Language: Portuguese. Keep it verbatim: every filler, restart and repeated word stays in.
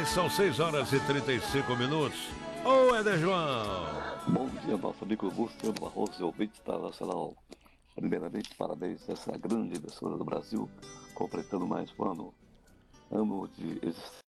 dez, são seis horas e trinta e cinco minutos. Ô, Éder João! Bom dia, nosso amigo Luciano Barroso, ouvinte da Nacional. Primeiramente, parabéns a essa grande emissora do Brasil, completando mais um ano, ano de existência.